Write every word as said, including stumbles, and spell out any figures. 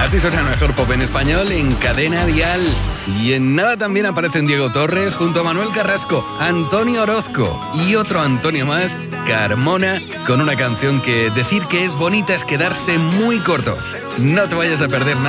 Así suena el mejor pop en español en Cadena Dial. Y en nada también aparecen Diego Torres junto a Manuel Carrasco, Antonio Orozco y otro Antonio más, Carmona, con una canción que decir que es bonita es quedarse muy corto. No te vayas a perder nada.